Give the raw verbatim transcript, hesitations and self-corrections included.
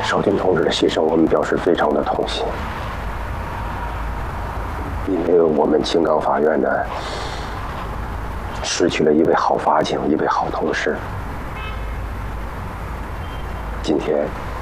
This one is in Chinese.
少军同志的牺牲，我们表示非常的痛心，因为我们青冈法院呢，失去了一位好法警，一位好同事。今天